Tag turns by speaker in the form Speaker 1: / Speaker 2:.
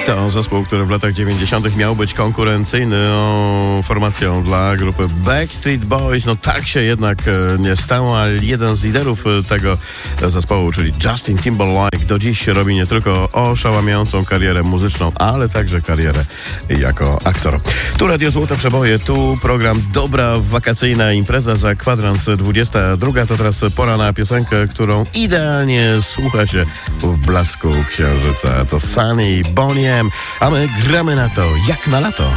Speaker 1: To zespół, który w latach 90. miał być konkurencyjną formacją dla grupy Backstreet Boys. No tak się jednak nie stało, ale jeden z liderów tego zespołu, czyli Justin Timberlake, do dziś robi nie tylko oszałamiającą karierę muzyczną, ale także karierę jako aktor. Tu Radio Złote Przeboje, tu program Dobra Wakacyjna Impreza za kwadrans 22. To teraz pora na piosenkę, którą idealnie słucha się w blasku księżyca. To Sunny Bonnie M, a my gramy na to jak na lato.